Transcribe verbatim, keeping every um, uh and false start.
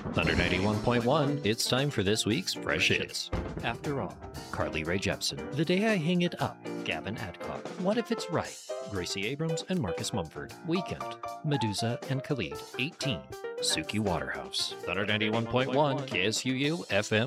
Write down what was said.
Thunder ninety-one point one, it's time for this week's Fresh Hits. After All, Carly Rae Jepsen. The Day I Hang It Up, Gavin Adcock. What If It's Right, Gracie Abrams and Marcus Mumford. Weekend, Medusa and Khalid. eighteen, Suki Waterhouse. Thunder ninety-one point one, K S U U, F M